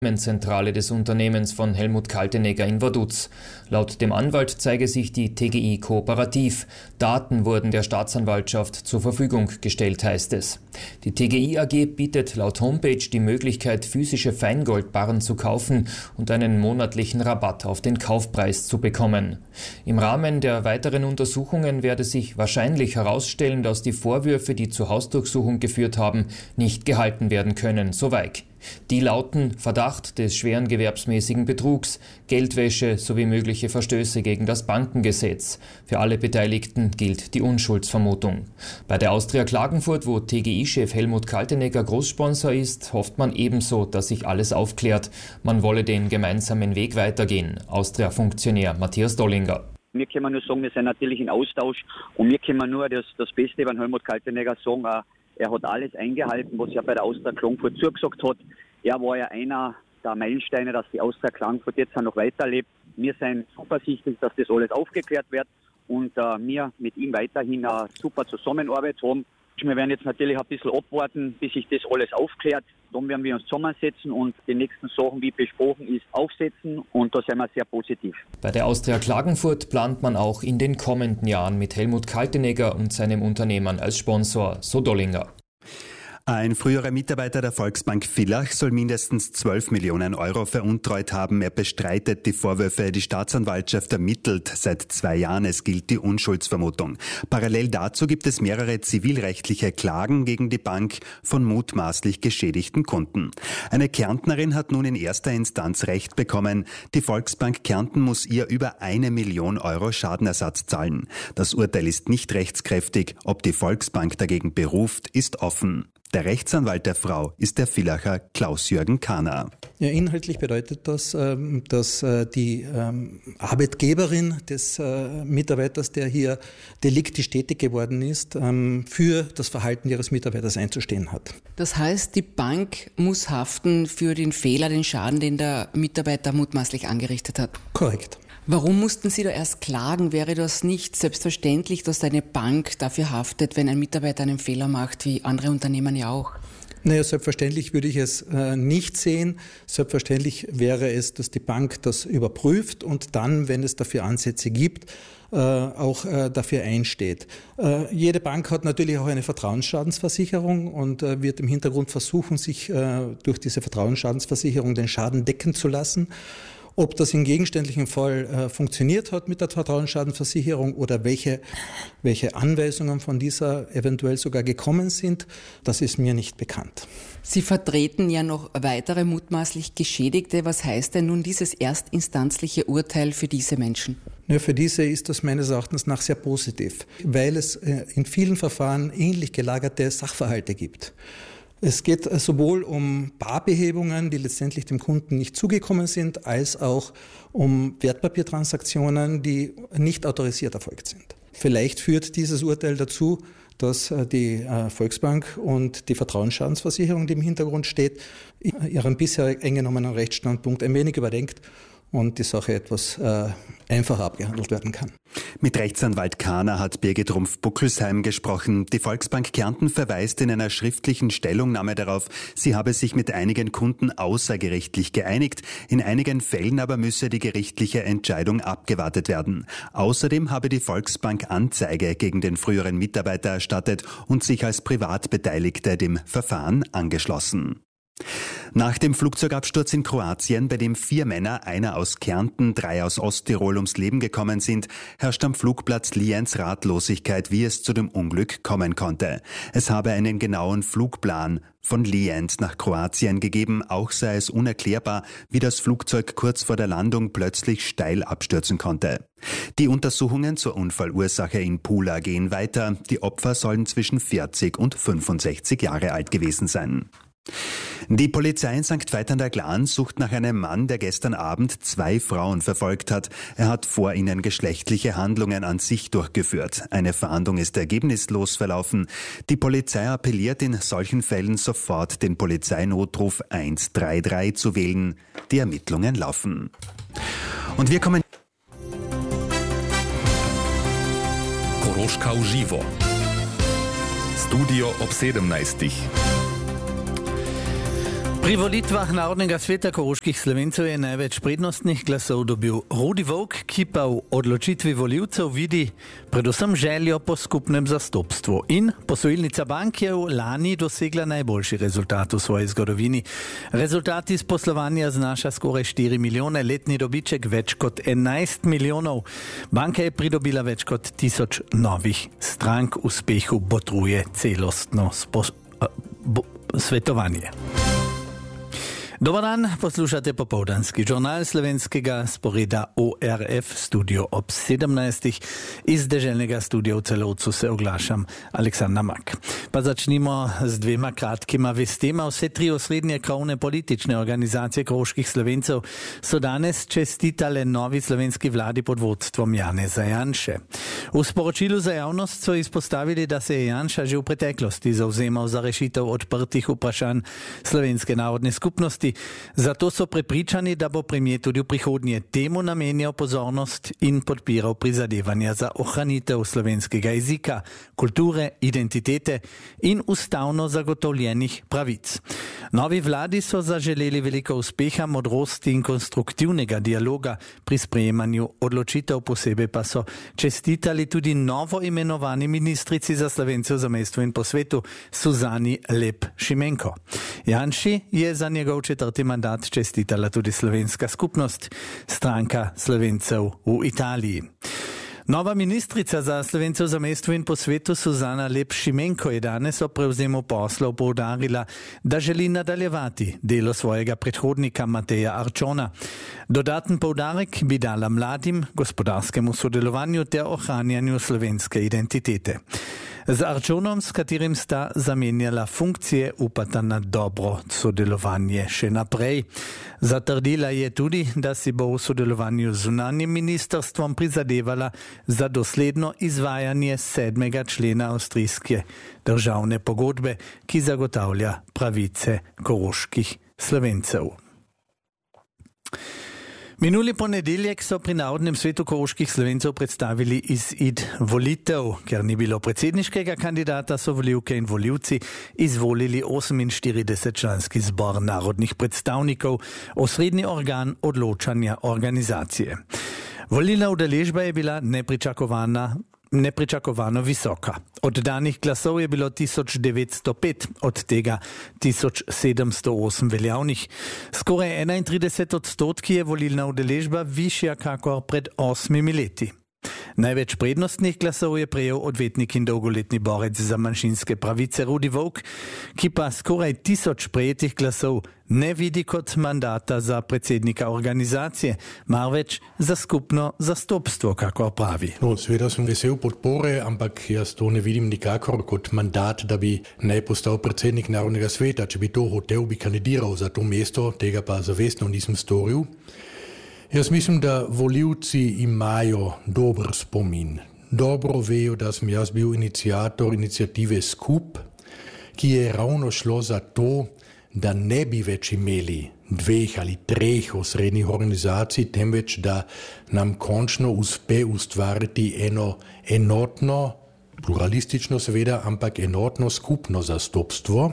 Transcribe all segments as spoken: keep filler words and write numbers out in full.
Zentrale des Unternehmens von Helmut Kaltenegger in Vaduz. Laut dem Anwalt zeige sich die T G I kooperativ. Daten wurden der Staatsanwaltschaft zur Verfügung gestellt, heißt es. Die T G I A G bietet laut Homepage die Möglichkeit, physische Feingoldbarren zu kaufen und einen monatlichen Rabatt auf den Kaufpreis zu bekommen. Im Rahmen der weiteren Untersuchungen werde sich wahrscheinlich herausstellen, dass die Vorwürfe, die zur Hausdurchsuchung geführt haben, nicht gehalten werden können, so Weig. Die lauten Verdacht des schweren gewerbsmäßigen Betrugs, Geldwäsche sowie mögliche Verstöße gegen das Bankengesetz. Für alle Beteiligten gilt die Unschuldsvermutung. Bei der Austria Klagenfurt, wo T G I-Chef Helmut Kaltenegger Großsponsor ist, hofft man ebenso, dass sich alles aufklärt. Man wolle den gemeinsamen Weg weitergehen. Austria-Funktionär Matthias Dollinger. Wir können nur sagen, wir sind natürlich in Austausch und wir können nur das, das Beste über Helmut Kaltenegger sagen. Er hat alles eingehalten, was er bei der Austria Klagenfurt zugesagt hat. Er war ja einer der Meilensteine, dass die Austria Klagenfurt jetzt noch weiterlebt. Wir sind zuversichtlich, dass das alles aufgeklärt wird und äh, wir mit ihm weiterhin eine super Zusammenarbeit haben. Wir werden jetzt natürlich ein bisschen abwarten, bis sich das alles aufklärt. Dann werden wir uns zusammensetzen und die nächsten Sachen, wie besprochen ist, aufsetzen. Und da sind wir sehr positiv. Bei der Austria Klagenfurt plant man auch in den kommenden Jahren mit Helmut Kaltenegger und seinem Unternehmen als Sponsor, so Dollinger. Ein früherer Mitarbeiter der Volksbank Villach soll mindestens zwölf Millionen Euro veruntreut haben. Er bestreitet die Vorwürfe. Die Staatsanwaltschaft ermittelt seit zwei Jahren. Es gilt die Unschuldsvermutung. Parallel dazu gibt es mehrere zivilrechtliche Klagen gegen die Bank von mutmaßlich geschädigten Kunden. Eine Kärntnerin hat nun in erster Instanz Recht bekommen. Die Volksbank Kärnten muss ihr über eine Million Euro Schadenersatz zahlen. Das Urteil ist nicht rechtskräftig. Ob die Volksbank dagegen beruft, ist offen. Der Rechtsanwalt der Frau ist der Villacher Klaus-Jürgen Kahner. Ja, inhaltlich bedeutet das, dass die Arbeitgeberin des Mitarbeiters, der hier deliktisch tätig geworden ist, für das Verhalten ihres Mitarbeiters einzustehen hat. Das heißt, die Bank muss haften für den Fehler, den Schaden, den der Mitarbeiter mutmaßlich angerichtet hat? Korrekt. Warum mussten Sie da erst klagen? Wäre das nicht selbstverständlich, dass eine Bank dafür haftet, wenn ein Mitarbeiter einen Fehler macht, wie andere Unternehmen ja auch? Naja, selbstverständlich würde ich es äh, nicht sehen. Selbstverständlich wäre es, dass die Bank das überprüft und dann, wenn es dafür Ansätze gibt, äh, auch äh, dafür einsteht. Äh, jede Bank hat natürlich auch eine Vertrauensschadensversicherung und äh, wird im Hintergrund versuchen, sich äh, durch diese Vertrauensschadensversicherung den Schaden decken zu lassen. Ob das im gegenständlichen Fall äh, funktioniert hat mit der Vertrauensschadenversicherung oder welche, welche Anweisungen von dieser eventuell sogar gekommen sind, das ist mir nicht bekannt. Sie vertreten ja noch weitere mutmaßlich Geschädigte. Was heißt denn nun dieses erstinstanzliche Urteil für diese Menschen? Ja, für diese ist das meines Erachtens nach sehr positiv, weil es äh, in vielen Verfahren ähnlich gelagerte Sachverhalte gibt. Es geht sowohl um Barbehebungen, die letztendlich dem Kunden nicht zugekommen sind, als auch um Wertpapiertransaktionen, die nicht autorisiert erfolgt sind. Vielleicht führt dieses Urteil dazu, dass die Volksbank und die Vertrauensschadensversicherung, die im Hintergrund steht, ihren bisher eingenommenen Rechtsstandpunkt ein wenig überdenkt und die Sache etwas äh, einfacher abgehandelt werden kann. Mit Rechtsanwalt Kahner hat Birgit Rumpf-Buckelsheim gesprochen. Die Volksbank Kärnten verweist in einer schriftlichen Stellungnahme darauf, sie habe sich mit einigen Kunden außergerichtlich geeinigt. In einigen Fällen aber müsse die gerichtliche Entscheidung abgewartet werden. Außerdem habe die Volksbank Anzeige gegen den früheren Mitarbeiter erstattet und sich als Privatbeteiligte dem Verfahren angeschlossen. Nach dem Flugzeugabsturz in Kroatien, bei dem vier Männer, einer aus Kärnten, drei aus Osttirol ums Leben gekommen sind, herrscht am Flugplatz Lienz Ratlosigkeit, wie es zu dem Unglück kommen konnte. Es habe einen genauen Flugplan von Lienz nach Kroatien gegeben, auch sei es unerklärbar, wie das Flugzeug kurz vor der Landung plötzlich steil abstürzen konnte. Die Untersuchungen zur Unfallursache in Pula gehen weiter. Die Opfer sollen zwischen vierzig und fünfundsechzig Jahre alt gewesen sein. Die Polizei in Sankt Veit an der Glan sucht nach einem Mann, der gestern Abend zwei Frauen verfolgt hat. Er hat vor ihnen geschlechtliche Handlungen an sich durchgeführt. Eine Fahndung ist ergebnislos verlaufen. Die Polizei appelliert in solchen Fällen sofort, den Polizeinotruf eins drei drei zu wählen. Die Ermittlungen laufen. Und wir kommen... Koroška uživo. Studio ob sedemnajstih. Pri volitvah Narodnega sveta koroških Slovencev je največ prednostnih glasov dobil Rudi Volk, ki pa v odločitvi volivcev vidi predvsem željo po skupnem zastopstvu. In posojilnica bank je v lani dosegla najboljši rezultat v svoji zgodovini. Rezultat iz poslovanja znaša skoraj štiri milijone, letni dobiček več kot enajst milijonov. Banka je pridobila več kot tisoč novih strank, uspehu botruje celostno spos- bo- svetovanje. Dobar dan, poslušate popoldanski žurnal slovenskega sporeda O R F studio ob sedemnajstih. Iz deželnega studia v Celovcu se oglašam, Aleksandar Mak. Pa začnimo z dvema kratkima vestema. Vse tri osrednje krovne politične organizacije koroških Slovencev so danes čestitale novi slovenski vladi pod vodstvom Janeza Janše. V sporočilu za javnost so izpostavili, da se je Janša že v preteklosti zavzemal za rešitev odprtih vprašanj slovenske narodne skupnosti. Zato so prepričani, da bo premier tudi v prihodnje temu namenjal pozornost in podpiral prizadevanja za ohranitev slovenskega jezika, kulture, identitete in ustavno zagotovljenih pravic. Novi vladi so zaželeli veliko uspeha, modrosti in konstruktivnega dialoga pri sprejemanju odločitev, posebej pa so čestitali tudi novo imenovani ministrici za Slovence v zamejstvu in po svetu Suzani Lep Šimenko. Janši je za njegov četrti mandat čestitala tudi slovenska skupnost, stranka Slovencev v Italiji. Nova ministrica za Slovence v zamejstvu in po svetu Suzana Lep Šimenko je danes o prevzemu poslov poudarila, da želi nadaljevati delo svojega predhodnika Mateja Arčona. Dodaten poudarek bi dala mladim, gospodarskemu sodelovanju ter ohranjanju slovenske identitete. Z Arčonom, s katerim sta zamenjala funkcije, upata na dobro sodelovanje še naprej. Zatrdila je tudi, da si bo v sodelovanju z zunanjim ministrstvom prizadevala za dosledno izvajanje sedmega člena avstrijske državne pogodbe, ki zagotavlja pravice koroških Slovencev. Minuli ponedeljek so pri Narodnem svetu koroških Slovencev predstavili izid volitev. Ker ni bilo predsedniškega kandidata, so volivke in volivci izvolili oseminštiridesetčlanski zbor narodnih predstavnikov, osrednji organ odločanja organizacije. Volilna udeležba je bila nepričakovana nepričakovano visoka. Oddanih glasov je bilo tisoč devetsto pet, od tega tisoč sedemsto osem veljavnih. Skoraj enaintrideset odstotki je volilna udeležba višja kakor pred osmimi leti. Največ prednostnih glasov je prejel odvetnik in dolgoletni borec za manjšinske pravice Rudi Volk, ki pa skoraj tisoč prejetih glasov ne vidi kot mandata za predsednika organizacije, marveč za skupno zastopstvo, kakor pravi. No, seveda sem vesel podpore, ampak jaz to ne vidim nikakor kot mandat, da bi naj postal predsednik Narodnega sveta. Če bi to hotel, bi kandidiral za to mesto, tega pa zavestno nisem storil. Jaz mislim, da volivci imajo dober spomin. Dobro vejo, da sem jaz bil iniciator iniciative Skup, ki je ravno šlo za to, da ne bi več imeli dveh ali treh osrednjih organizacij, temveč da nam končno uspe ustvariti eno enotno, pluralistično seveda, ampak enotno skupno zastopstvo.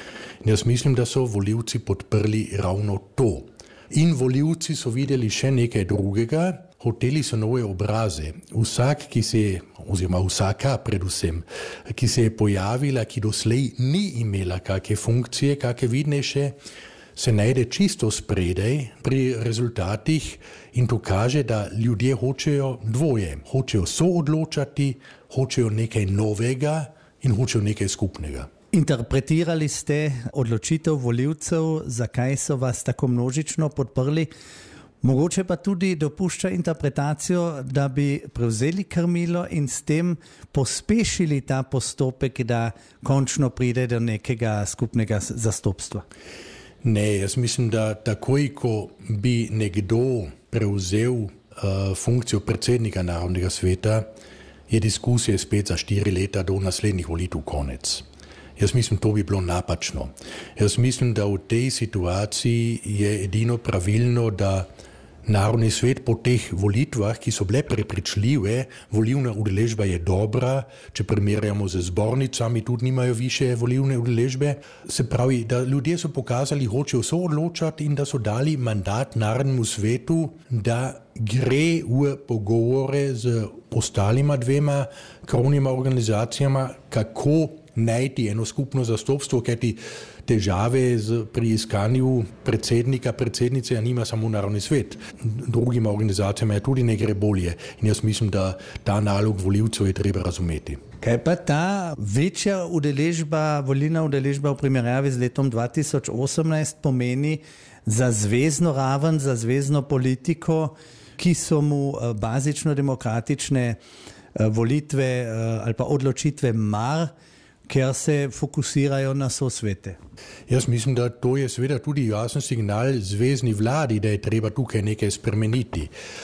In jaz mislim, da so volivci podprli ravno to. In volivci so videli še nekaj drugega, hoteli so nove obraze. Vsak, ki se je, oziroma vsaka predvsem, ki se je pojavila, ki doslej ni imela kakšne funkcije, kakšne vidnejše, se najde čisto spredaj pri rezultatih in to kaže, da ljudje hočejo dvoje. Hočejo soodločati, hočejo nekaj novega in hočejo nekaj skupnega. Interpretirali ste odločitev volivcev, zakaj so vas tako množično podprli. Mogoče pa tudi dopušča interpretacijo, da bi prevzeli krmilo in s tem pospešili ta postopek, da končno pride do nekega skupnega zastopstva. Ne, jaz mislim, da takoj, ko bi nekdo prevzel uh, funkcijo predsednika Narodnega sveta, je diskusija spet za štiri leta do naslednjih volitev konec. Jaz mislim, to bi bilo napačno. Jaz mislim, da v tej situaciji je edino pravilno, da Narodni svet po teh volitvah, ki so bile prepričljive, volilna udeležba je dobra, če primerjamo z zbornicami, tudi nimajo više volilne udeležbe. Se pravi, da ljudje so pokazali, hočejo se odločati in da so dali mandat Narodnemu svetu, da gre v pogovore z ostalima dvema krovnima organizacijama, kako najti eno skupno zastopstvo, kajti težave z, pri iskanju predsednika, predsednice, a nima samo Narodni svet. Drugima organizacijama je tudi ne gre bolje. In jaz mislim, da ta nalog volivcev je treba razumeti. Kaj pa ta večja udeležba, volilna udeležba v primerjavi z letom dva tisoč osemnajst pomeni za zvezno raven, za zvezno politiko, ki so mu bazično demokratične volitve ali pa odločitve mar, ker se fokusirajo na sosvete? Jaz mislim, da to je seveda tudi jasen signal zvezni vladi, da je treba tukaj nekaj spremeniti.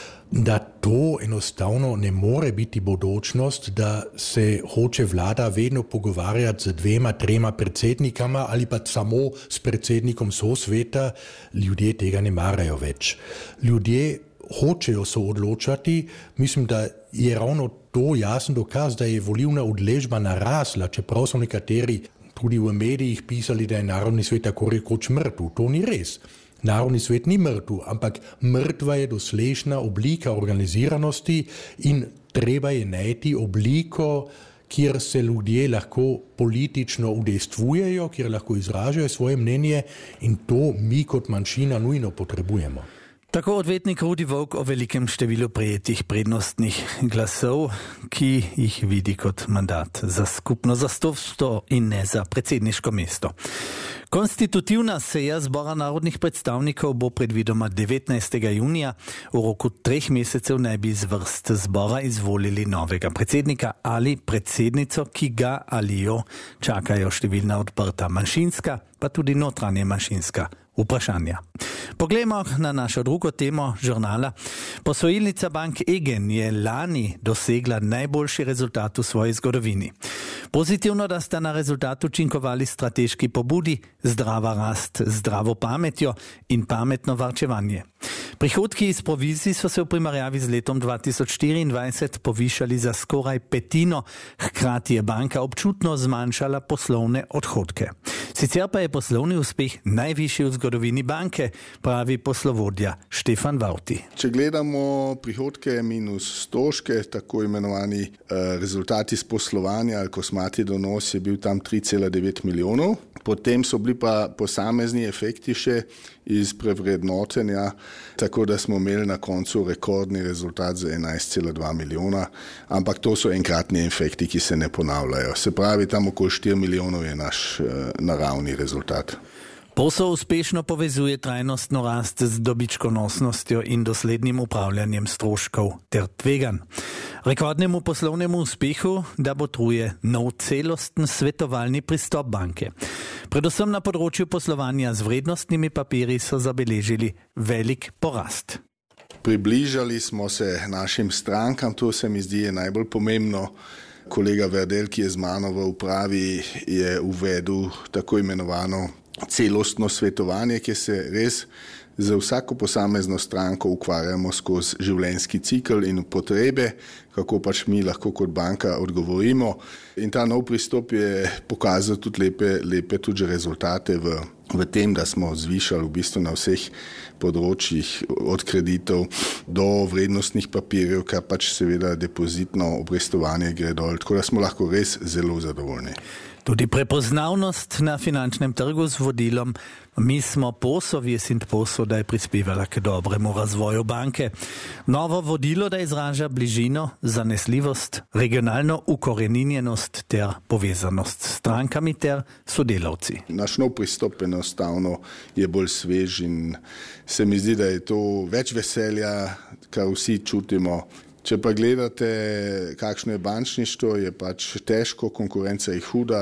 Da to enostavno ne more biti bodočnost, da se hoče vlada vedno pogovarjati z dvema, trema predsednikama ali pa samo s predsednikom sosveta, ljudje tega ne marajo več. Ljudje hočejo se odločati, mislim, da je ravno to jasen dokaz, da je volilna udeležba narasla, čeprav so nekateri tudi v medijih pisali, da je Narodni svet tako rekoč mrtev. To ni res. Narodni svet ni mrtev, ampak mrtva je doslejšnja oblika organiziranosti in treba je najti obliko, kjer se ljudje lahko politično udejstvujejo, kjer lahko izražajo svoje mnenje in to mi kot manjšina nujno potrebujemo. Tako odvetnik Rudi Volk o velikem številu prejetih prednostnih glasov, ki jih vidi kot mandat za skupno zastopstvo in ne za predsedniško mesto. Konstitutivna seja Zbora narodnih predstavnikov bo predvidoma devetnajstega junija. V roku treh mesecev naj bi iz vrst zbora izvolili novega predsednika ali predsednico, ki ga ali jo čakajo številna odprta manjšinska, pa tudi notranje manjšinska vprašanja. Poglejmo na našo drugo temo žurnala. Posojilnica bank Egen je lani dosegla najboljši rezultat v svoji zgodovini. Pozitivno, da sta na rezultat učinkovali strateški pobudi, zdrava rast, zdravo pametjo in pametno varčevanje. Prihodki iz provizij so se v primerjavi z letom dva tisoč štiriindvajset povišali za skoraj petino, hkrati je banka občutno zmanjšala poslovne odhodke. Sicer pa je poslovni uspeh najvišji v zgodovini banke, pravi poslovodja Štefan Vauti. Če gledamo prihodke minus stroške, tako imenovani eh, rezultati iz poslovanja ali kosmati donos je bil tam tri cela devet milijonov, potem so bili pa posamezni efekti še iz prevrednotenja, tako da smo imeli na koncu rekordni rezultat za enajst cela dva milijona, ampak to so enkratni efekti, ki se ne ponavljajo. Se pravi, tam okoli štiri milijonov je naš eh, naravni rezultat. Posel uspešno povezuje trajnostno rast z dobičkonosnostjo in doslednim upravljanjem stroškov ter tveganj. Rekordnemu poslovnemu uspehu da botruje nov celosten svetovalni pristop banke. Predvsem na področju poslovanja z vrednostnimi papirji so zabeležili velik porast. Približali smo se našim strankam, to se mi zdi je najbolj pomembno. Kolega Verdel, ki je z mano v upravi, je uvedel tako imenovano celostno svetovanje, ki se res za vsako posamezno stranko ukvarjamo skozi življenjski cikl in potrebe, kako pač mi lahko kot banka odgovorimo. In ta nov pristop je pokazal tudi lepe, lepe tudi rezultate v, v tem, da smo zvišali v bistvu na vseh področjih od kreditov do vrednostnih papirjev, kar pač seveda depozitno obrestovanje gre dol, tako da smo lahko res zelo zadovoljni. Tudi prepoznavnost na finančnem trgu z vodilom Mi smo posel, Viesint posel, da je prispevala k dobremu razvoju banke. Novo vodilo, da izraža bližino, zanesljivost, regionalno ukoreninjenost ter povezanost s strankami ter sodelavci. Naš nov pristop enostavno je bolj svež in se mi zdi, da je to več veselja, kar vsi čutimo. Če pa gledate, kakšno je bančništvo, je pač težko, konkurenca je huda,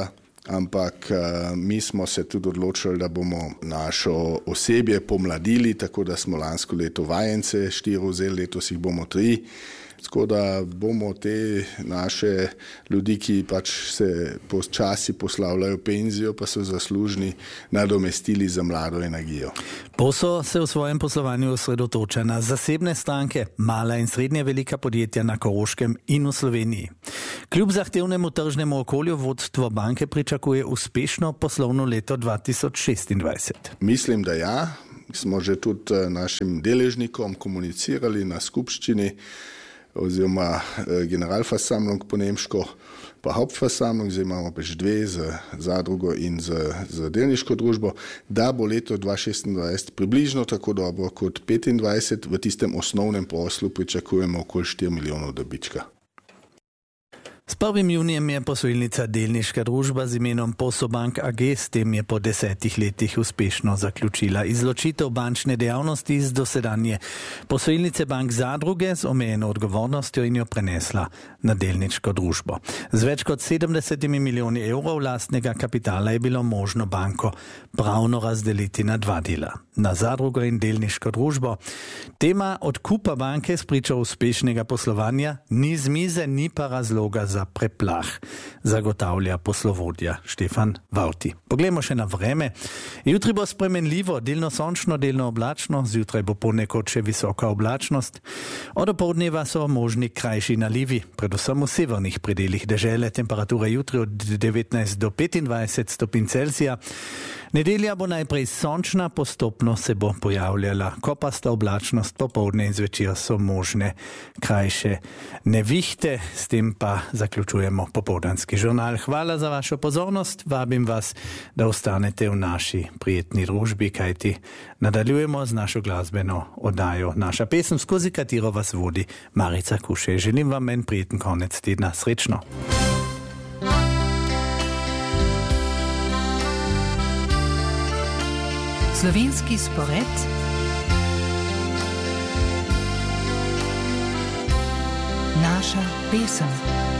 ampak mi smo se tudi odločili, da bomo našo osebje pomladili, tako da smo lansko leto vajence štiri vzeli, letos jih bomo tri. Tako da bomo te naše ljudi, ki pač se počasi poslavljajo penzijo, pa so zaslužni, nadomestili za mlado energijo. Poso se v svojem poslovanju osredotoča na zasebne stranke, mala in srednje velika podjetja na Koroškem in v Sloveniji. Kljub zahtevnemu tržnemu okolju vodstvo banke pričakuje uspešno poslovno leto dva tisoč šestindvajset. Mislim, da ja. Smo že tudi našim deležnikom komunicirali na skupščini, oziroma Generalversammlung po nemško, pa Hauptversammlung, zdaj imamo pač dve z zadrugo in z, z delniško družbo, da bo leto dva tisoč šestindvajset približno tako dobro kot petindvajset, v tistem osnovnem poslu pričakujemo okoli štiri milijonov dobička. S prvim junijem je posojilnica delniška družba z imenom Poso Bank A G, s tem je po desetih letih uspešno zaključila izločitev bančne dejavnosti iz dosedanje posojilnice bank zadruge z omejeno odgovornostjo in jo prenesla na delniško družbo. Z več kot sedemdesetimi milijoni evrov lastnega kapitala je bilo možno banko pravno razdeliti na dva dela, na zadrugo in delniško družbo. Tema odkupa banke spriča uspešnega poslovanja ni z mize, ni pa razloga za preplah, zagotavlja poslovodja Štefan Vauti. Poglejmo še na vreme. Jutri bo spremenljivo, delno sončno, delno oblačno, zjutraj bo ponekod še visoka oblačnost. Od opoldneva so možni krajši nalivi, predvsem v severnih predelih dežele. Temperatura jutri od devetnajst do petindvajset stopinj Celzija. Nedelja bo najprej sončna, postopno se bo pojavljala kopasta oblačnost, popoldne in zvečer so možne krajše nevihte. S tem pa zaključujemo popoldanski žurnal. Hvala za vašo pozornost. Vabim vas, da ostanete v naši prijetni družbi, kajti nadaljujemo z našo glasbeno oddajo Naša pesem, skozi katero vas vodi Marica Kuše. Želim vam en prijeten konec tedna. Srečno! Slovenski spored. Naša pesem.